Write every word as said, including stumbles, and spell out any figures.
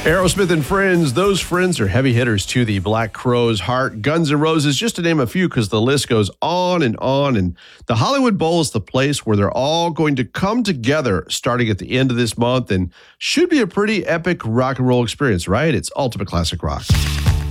Aerosmith and Friends, those friends are heavy hitters to the Black Crowes' heart. Guns N' Roses, just to name a few, because the list goes on and on. And the Hollywood Bowl is the place where they're all going to come together starting at the end of this month and should be a pretty epic rock and roll experience, right? It's Ultimate Classic Rock.